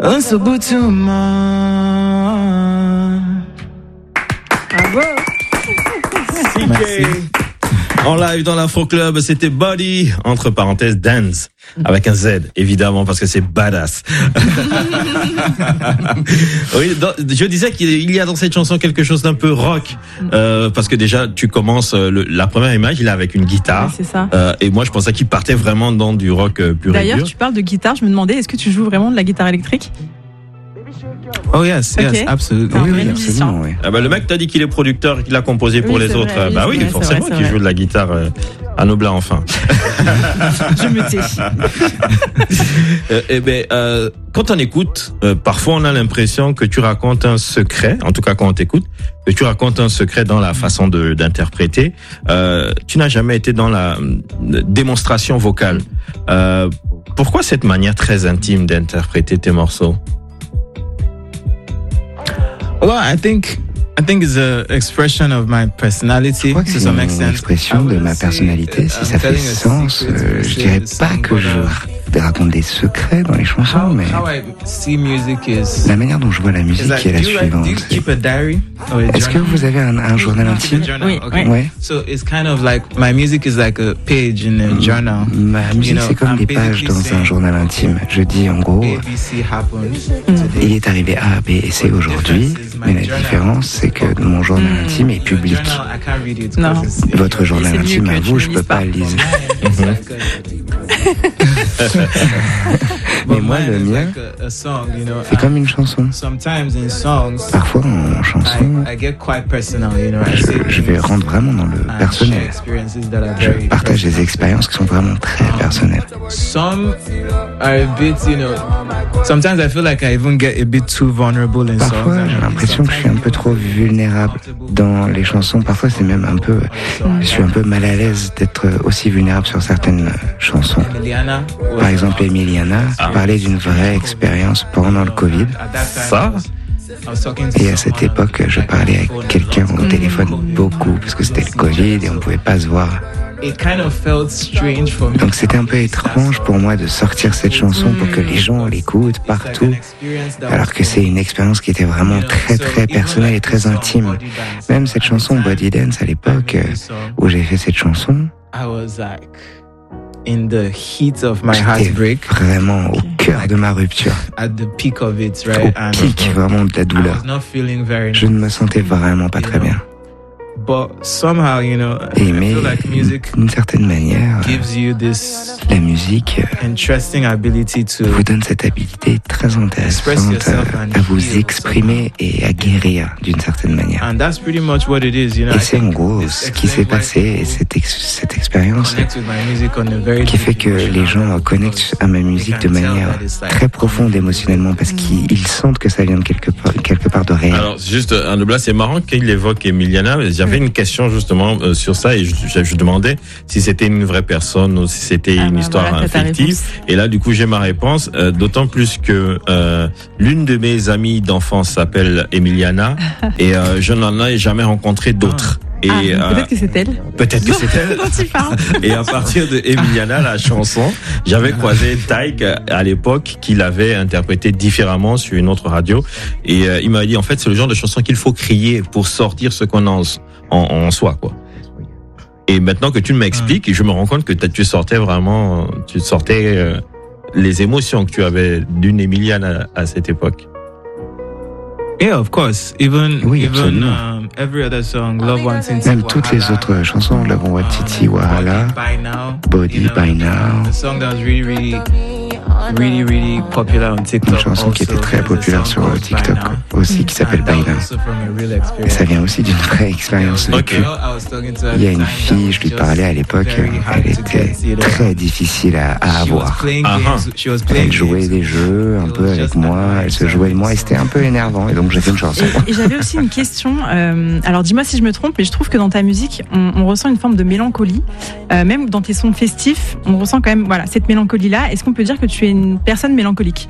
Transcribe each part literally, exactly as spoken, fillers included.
Unsubutuma. Bravo. Merci. En live dans l'Afro Club, c'était Body, entre parenthèses, Dance, avec un Z, évidemment, parce que c'est badass. Oui, dans, je disais qu'il y a dans cette chanson quelque chose d'un peu rock, euh, parce que déjà, tu commences, le, la première image, il est avec une guitare. Ouais, c'est ça. Euh, et moi, je pensais qu'il partait vraiment dans du rock euh, pur et D'ailleurs, dur. tu parles de guitare, je me demandais, est-ce que tu joues vraiment de la guitare électrique? Oh yes, yes, Okay. absolutely. Non, Oui, mais oui, musicien. absolument, oui. Ah bah, le mec t'a dit qu'il est producteur et qu'il a composé pour Oui, les c'est autres. vrai, oui, bah c'est oui, vrai, forcément c'est vrai, qu'il c'est joue de la guitare euh, à Noblat, enfin. Je me tais. euh, eh ben, euh, quand on écoute, euh, parfois on a l'impression que tu racontes un secret, en tout cas quand on t'écoute, que tu racontes un secret dans la façon de, d'interpréter. Euh, tu n'as jamais été dans la euh, démonstration vocale. Euh, pourquoi cette manière très intime d'interpréter tes morceaux? Well, I think I think it's an expression of my personality. Je crois que c'est une expression de ma personnalité. Si ça fait sens, euh, je dirais pas que je raconte des secrets dans les chansons, mais la manière dont je vois la musique est la suivante. Est-ce que vous avez un, un journal intime? Oui, oui. Ouais. Ma musique, c'est comme des pages dans un journal intime. Je dis en gros, il est arrivé A, B et C aujourd'hui, mais la différence, c'est que mon journal intime est public. Non. Votre journal C'est mieux intime que à tu vous, ne je peux lises pas pas. le lire. Mais moi, le mien, c'est comme une chanson. Parfois, en chanson, je, je vais rentrer vraiment dans le personnel. Je partage des expériences qui sont vraiment très personnelles. Parfois, j'ai l'impression que je suis un peu trop vulnérable dans les chansons. Parfois, c'est même un peu, je suis un peu mal à l'aise d'être aussi vulnérable sur certaines chansons. Par exemple, Emiliana parlait d'une vraie expérience pendant le Covid. Ça? Et à cette époque, je parlais avec quelqu'un au téléphone beaucoup, parce que c'était le Covid et on ne pouvait pas se voir. Donc c'était un peu étrange pour moi de sortir cette chanson pour que les gens l'écoutent partout, alors que c'est une expérience qui était vraiment très très personnelle et très intime. Même cette chanson Body Dance à l'époque où j'ai fait cette chanson, j'étais vraiment au cœur de ma rupture, au pic vraiment de la douleur. Je ne me sentais vraiment pas très bien. Et mais d'une certaine manière, la musique vous donne cette habilité très intéressante à vous exprimer et à guérir d'une certaine manière. Et c'est en gros ce qui s'est passé, et cette, ex- cette expérience qui fait que les gens connectent à ma musique de manière très profonde émotionnellement, parce qu'ils sentent que ça vient de quelque part, quelque part de réel. Alors, juste, un Noblat, c'est marrant qu'il évoque Emiliana, mais j'avais une question justement euh, sur ça, et je, je, je demandais si c'était une vraie personne ou si c'était ah une bah histoire voilà, fictive. Et là, du coup, j'ai ma réponse, euh, d'autant plus que euh, l'une de mes amies d'enfance s'appelle Emiliana, et euh, je n'en ai jamais rencontré d'autres. Et ah, peut-être euh, que c'est elle. Peut-être que c'est elle. Dont tu parles. Et à partir de Emiliana, la chanson, j'avais croisé Taïk à l'époque qui l'avait interprétée différemment sur une autre radio. Et euh, il m'a dit, en fait, c'est le genre de chanson qu'il faut crier pour sortir ce qu'on a en, en, en soi, quoi. Et maintenant que tu m'expliques, mmh. je me rends compte que tu sortais vraiment, tu sortais euh, les émotions que tu avais d'une Emiliana à, à cette époque. Yeah, of course. Even, oui, even um, every other song, Love One Titi, même toutes les autres chansons, Love One Titi, Wahala, Body By Now, the song that was really, really, really, really popular on TikTok. Une chanson qui était très populaire sur TikTok aussi, qui s'appelle By Now. Et ça vient aussi d'une vraie expérience vécue. Il y a une fille, je lui parlais à l'époque, elle était très difficile à, à avoir. Uh-huh. Elle jouait des jeux un peu avec moi, elle se jouait de moi et c'était un peu énervant. Et donc j'ai fait une chanson. Et, et j'avais aussi une question. Euh, alors dis-moi si je me trompe, mais je trouve que dans ta musique, on, on ressent une forme de mélancolie. Euh, même dans tes sons festifs, on ressent quand même, voilà, cette mélancolie-là. Est-ce qu'on peut dire que tu es une personne mélancolique?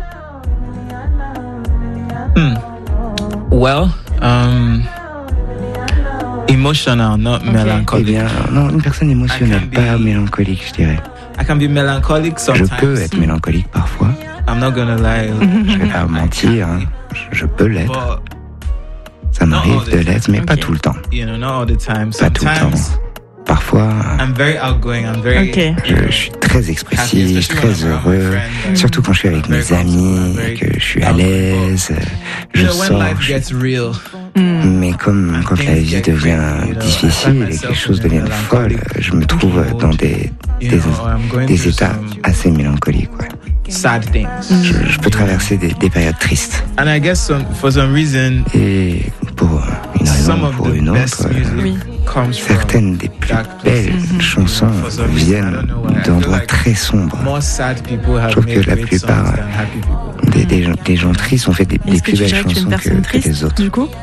Hmm. Well, um, emotional, not okay. melancholic. Eh bien, non, une personne émotionnelle, pas mélancolique, je dirais. I can be melancholic sometimes. Je peux être mélancolique parfois. I'm not gonna lie. Je vais pas mentir, hein. je, je peux l'être. Ça m'arrive de l'être, mais okay. pas tout le temps. You know, not all the time. Pas tout le temps. Parfois, I'm very outgoing. I'm very, okay. je, je suis très expressif, très heureux, mm. surtout quand je suis avec mes amis, que je suis à l'aise, je you know, sors. Je... Mm. Mais comme quand la vie devient difficile et que les choses deviennent folles, je me trouve dans des, des, des états assez mélancoliques. Ouais. Sad things. Je, je peux traverser des, des périodes tristes. And I guess some, for some reason, et pour une raison ou pour une autre, oui. certaines des plus belles mm-hmm. chansons viennent d'endroits très sombres. Je trouve que la plupart des, des, gens, des gens tristes ont fait des, des plus belles chansons que, que les autres. Du coup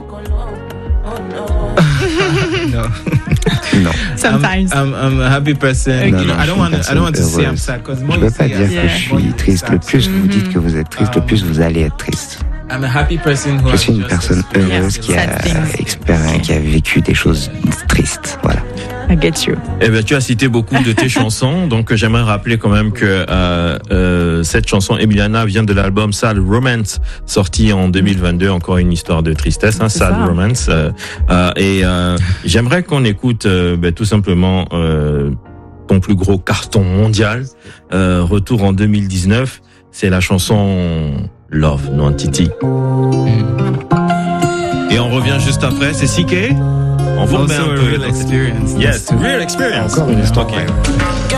No. Non. Sometimes. I'm, I'm, I'm a happy person. Okay. Non, non, I don't want to. I don't want to say I'm sad because je veux pas dire yeah. que je suis triste. Le plus vous dites que vous êtes triste, le plus vous allez être triste. I'm a happy person who je suis une personne heureuse qui a, expéri- qui a vécu des choses tristes. Voilà. I get you. Eh ben, tu as cité beaucoup de tes chansons, donc j'aimerais rappeler quand même que euh, euh, cette chanson Emiliana vient de l'album Sad Romance, sorti en deux mille vingt-deux. Encore une histoire de tristesse, hein, Sad ça. Romance. Euh, euh, et euh, j'aimerais qu'on écoute euh, ben, tout simplement euh, ton plus gros carton mondial, euh, retour en deux mille dix-neuf. C'est la chanson Love Nantiti. Et on revient juste après. C'est C K. On vous remet un peu. Real experience. Yes, real experience. Encore une histoire. Okay.